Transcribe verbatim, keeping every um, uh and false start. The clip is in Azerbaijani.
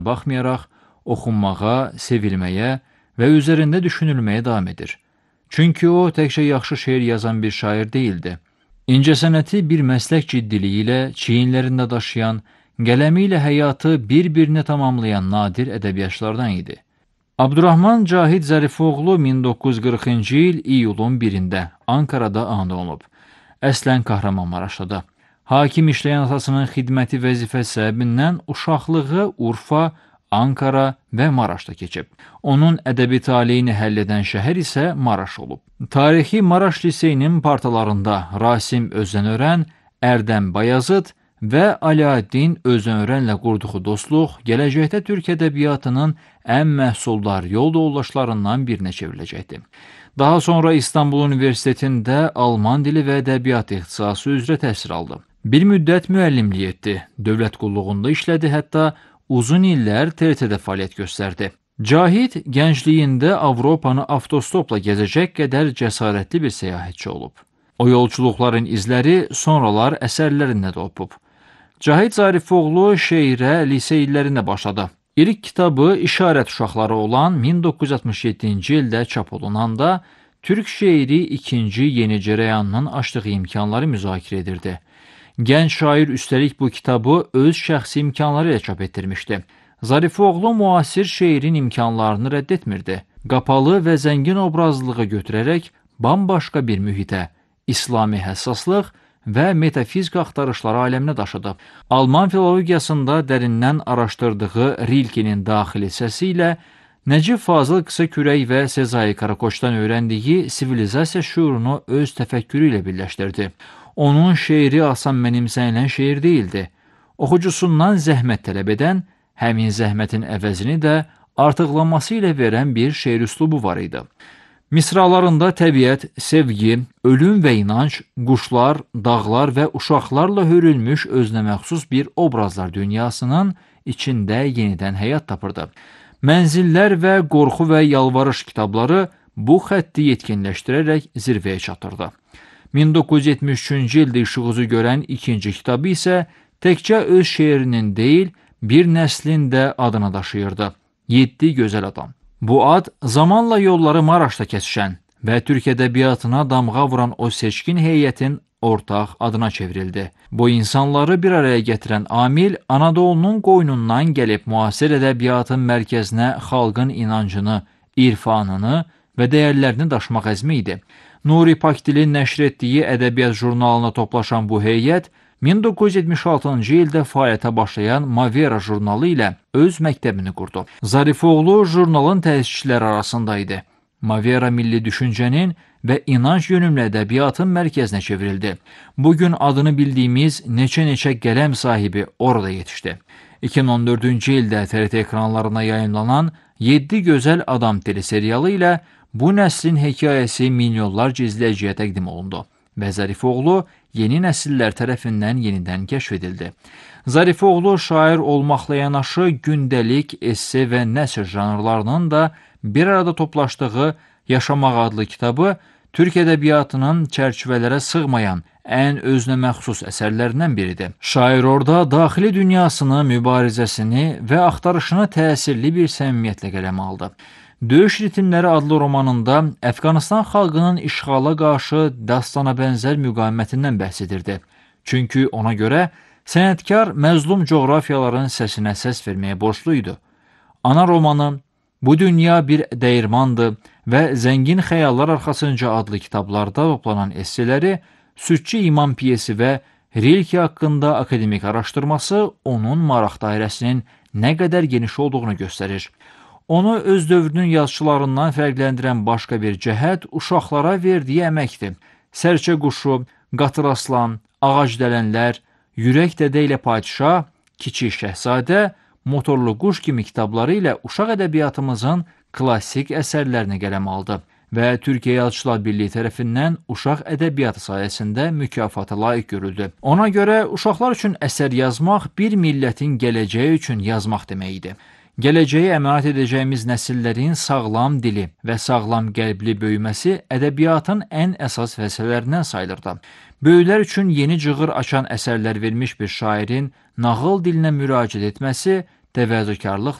baxmayaraq oxunmağa, sevilməyə və üzərində düşünülməyə davam edir. Çünki o, təkcə yaxşı şeir yazan bir şair deyildi. İncəsənəti bir məslək ciddiliyi ilə çiyinlərində daşıyan, qələmi ilə həyatı bir-birini tamamlayan nadir ədəbiyyatçılardan idi. Abdurrahman Cahid Zərifoğlu min doqquz yüz qırxıncı il iyulun birində Ankarada anadan olub. Əslən Kahramanmaraşda. Hakim işləyən atasının xidməti vəzifəsi səbəbindən uşaqlığı Urfa, Ankara və Maraşda keçib. Onun ədəbi taleyini həll edən şəhər isə Maraş olub. Tarixi Maraş liseyinin partalarında Rasim Özdenörən, Ərdəm Bayazıd və Alaəddin Özdenörənlə qurduğu dostluq gələcəkdə Türk ədəbiyyatının ən məhsuldar yol yoldaşlarından birinə çevriləcəkdir. Daha sonra İstanbul Universitetində Alman dili və ədəbiyyatı ixtisası üzrə təhsil aldı. Bir müddət müəllimlik etdi, dövlət qulluğunda işlədi, hətta uzun illər T R T-də fəaliyyət göstərdi. Cahid gəncliyində Avropanı avtostopla gəzəcək qədər cəsarətli bir səyahətçi olub. O yolçuluqların izləri sonralar əsərlərində də olub. Cahid Zarifoğlu şeirə lisey illərində başladı. İlk kitabı İşarət uşaqları olan min doqquz yüz altmış yeddinci ildə çap olunanda Türk şeiri ikinci yeni cərəyanının açdığı imkanları müzakirə edirdi. Gənc şair üstəlik bu kitabı öz şəxsi imkanları ilə çap etdirmişdi. Zarifoğlu müasir şeirin imkanlarını rədd etmirdi. Qapalı və zəngin obrazlılığı götürərək bambaşqa bir mühitə, İslami həssaslıq və metafizika axtarışları aləminə daşıdı. Alman filologiyasında dərindən araşdırdığı Rilkenin daxili səsi ilə Nəcib Fazıl Qısakürək və Sezai Karakoçdan öyrəndiyi sivilizasiya şuurunu öz təfəkkürü ilə birləşdirdi. Onun şeiri asan mənimsənilən şeir deyildi. Oxucusundan zəhmət tələb edən, həmin zəhmətin əvəzini də artıqlaması ilə verən bir şeir üslubu var idi. Misralarında təbiət, sevgi, ölüm və inanc, quşlar, dağlar və uşaqlarla hörülmüş özünəməxsus bir obrazlar dünyasının içində yenidən həyat tapırdı. Mənzillər və qorxu və yalvarış kitabları bu xətti yetkinləşdirərək zirvəyə çatırdı. min doqquz yüz yetmiş üçüncü ildə işıq üzü görən ikinci kitabı isə təkcə öz şeirinin deyil, bir nəslin də adını daşıyırdı. Yeddi gözəl adam. Bu ad zamanla yolları Maraşda kəsişən və Türk ədəbiyyatına damğa vuran o seçkin heyətin ortaq adına çevrildi. Bu insanları bir araya gətirən amil Anadolunun qoynundan gəlib müasir ədəbiyyatın mərkəzinə xalqın inancını, irfanını və dəyərlərini daşımaq əzmi idi. Nuri Pakdilin nəşr etdiyi ədəbiyyat jurnalına toplaşan bu heyət min doqquz yüz yetmiş altıncı ildə fəaliyyətə başlayan Mavera jurnalı ilə öz məktəbini qurdu. Zarifoğlu jurnalın təsisçiləri arasında idi. Mavera milli düşüncənin və inanc yönümlü ədəbiyyatın mərkəzinə çevrildi. Bugün adını bildiyimiz neçə-neçə qələm sahibi orada yetişdi. iki min on dördüncü ildə T R T ekranlarına yayımlanan Yeddi Gözəl Adam teleseriyalı ilə bu nəslin hekayəsi milyonlarca izləyiciyə təqdim olundu və Zarifoğlu yeni nəsillər tərəfindən yenidən kəşf edildi. Zarifoğlu şair olmaqla yanaşı gündəlik, esse və nəsr janrlarının da bir arada toplaşdığı Yaşamaq adlı kitabı Türk ədəbiyyatının çərçivələrə sığmayan ən özünəməxsus əsərlərindən biridir. Şair orada daxili dünyasını, mübarizəsini və axtarışını təsirli bir səmimiyyətlə qələmə aldı. Döyüş ritmləri adlı romanında Əfqanistan xalqının işğala qarşı dastana bənzər müqavimətindən bəhs edirdi. Çünki ona görə sənətkar məzlum coğrafiyaların səsinə səs verməyə borçlu idi. Ana romanı Bu Dünya Bir Dəyirmandır və Zəngin Xəyallar Arxasınca adlı kitablarda toplanan esseləri, Südçü İmam piyesi və Rilke haqqında akademik araşdırması onun maraq dairəsinin nə qədər geniş olduğunu göstərir. Onu öz dövrünün yazıçılarından fərqləndirən başqa bir cəhət uşaqlara verdiyi əməkdir. Sərçə quşu, Qatır Aslan, Ağac Dələnlər, Yürək Dədə ilə Padişah, Kiçik Şəhzadə, Motorlu Quş kimi kitabları ilə uşaq ədəbiyyatımızın klassik əsərlərini qələm aldı və Türkiyə Yazıçılar Birliyi tərəfindən uşaq ədəbiyyatı sayəsində mükafata layiq görüldü. Ona görə uşaqlar üçün əsər yazmaq bir millətin gələcəyi üçün yazmaq deməkdir. Gələcəyə əmanət edəcəyimiz nəsillərin sağlam dili və sağlam qəlbli böyüməsi ədəbiyyatın ən əsas vəzifələrindən sayılırdı. Böyüklər üçün yeni cığır açan əsərlər vermiş bir şairin nağıl dilinə müraciət etməsi təvazökarlıqla